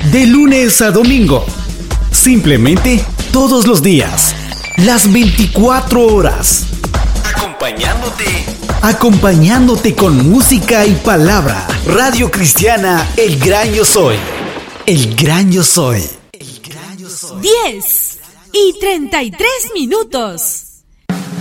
De lunes a domingo. Simplemente todos los días. Las 24 horas. Acompañándote con música y palabra. Radio Cristiana El Gran Yo Soy. El Gran Yo Soy. 10:33.